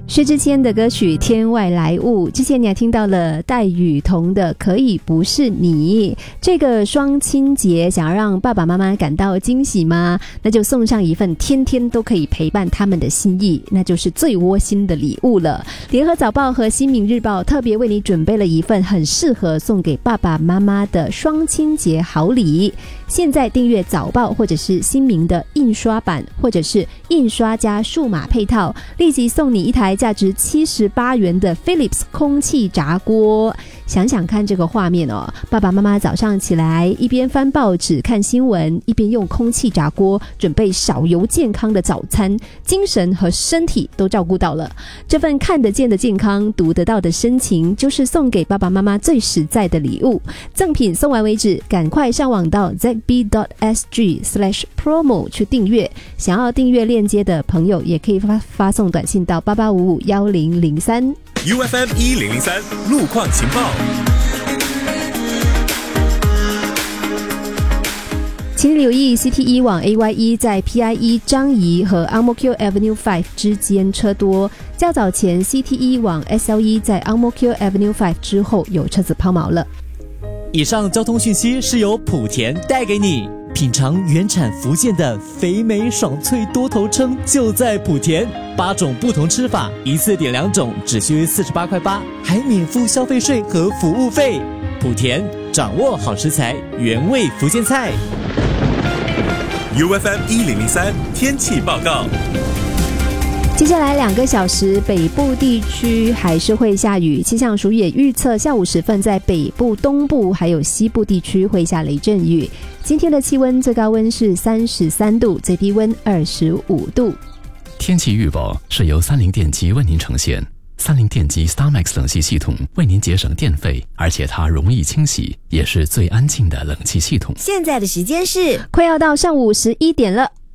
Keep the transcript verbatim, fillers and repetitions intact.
薛之谦的歌曲《天外来物》，之前你还听到了戴雨桐的《可以不是你》。这个双亲节想要让爸爸妈妈感到惊喜吗？那就送上一份天天都可以陪伴他们的心意，那就是最窝心的礼物了。联合早报和新民日报特别为你准备了一份很适合送给爸爸妈妈的双亲节好礼。现在订阅早报或者是新民的印刷版，或者是印刷加数码配套，立即送你一台价值七十八元的 Philips 空气炸锅。想想看这个画面哦，爸爸妈妈早上起来一边翻报纸看新闻，一边用空气炸锅准备少油健康的早餐，精神和身体都照顾到了。这份看得见的健康，读得到的深情，就是送给爸爸妈妈最实在的礼物。赠品送完为止，赶快上网到 z b dot s g slash promo 去订阅。想要订阅链接的朋友，也可以 发, 发送短信到八八五五一零零三。 U F M 一零零三路况情报。 请留意 C T 一 往 A Y 一 在 P I 一 张仪和 Ang Mo Kio Avenue 五之间车多。较早前 C T 一 往 S L 一 在 Ang Mo Kio Avenue 五之后有车子抛锚了。 以上交通讯息是由莆田带给你。品尝原产福建的肥美爽脆多头称，就在莆田。八种不同吃法，一次点两种，只需四十八块八，还免付消费税和服务费。莆田，掌握好食材，原味福建菜。 U F M 一零零三天气报告。 接下来两个小时，北部地区还是会下雨。气象署也预测下午时分在北部、东部还有西部地区会下雷阵雨。今天的气温最高温是三十三度，最低温二十五度。 天气预报是由三菱电机为您呈现。三菱电机 StarMax 冷气系统为您节省电费，而且它容易清洗，也是最安静的冷气系统。 现在的时间是快要到上午十一点了。